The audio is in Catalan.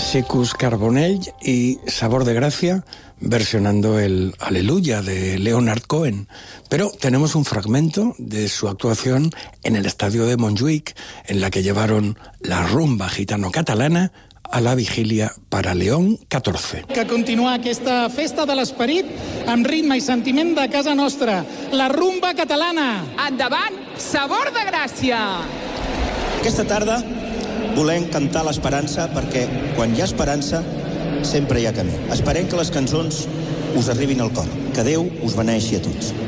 Secus Carbonell y Sabor de Gracia versionando el Aleluya de Leonard Cohen. Pero tenemos un fragmento de su actuación en el estadio de Montjuïc, en la que llevaron la rumba gitano-catalana a la vigília para León XIV. Que continua aquesta festa de l'esperit amb ritme i sentiment de casa nostra, la rumba catalana. Endavant, Sabor de Gràcia! Aquesta tarda volem cantar l'esperança perquè quan hi ha esperança sempre hi ha camí. Esperem que les cançons us arribin al cor. Que Déu us beneixi a tots.